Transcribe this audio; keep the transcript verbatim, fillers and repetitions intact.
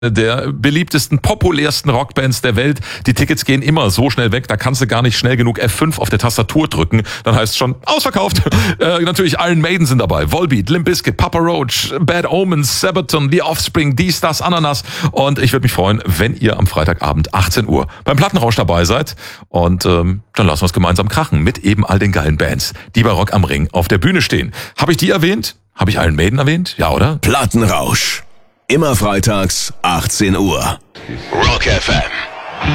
der beliebtesten, populärsten Rockbands der Welt. Die Tickets gehen immer so schnell weg, da kannst du gar nicht schnell genug F fünf auf der Tastatur drücken. Dann heißt es schon, ausverkauft. äh, natürlich Iron Maiden sind dabei, Volbeat, Limp Bizkit, Papa Roach, Bad Omens, Sabaton, The Offspring, dies, das, Ananas. Und ich würde mich freuen, wenn ihr am Freitagabend achtzehn Uhr beim Plattenrausch dabei seid. Und ähm, dann lassen wir es gemeinsam krachen mit eben all den geilen Bands, die bei Rock am Ring auf der Bühne stehen. Habe ich die erwähnt? Habe ich Iron Maiden erwähnt? Ja, oder? Plattenrausch. Immer freitags, achtzehn Uhr. Rock F M.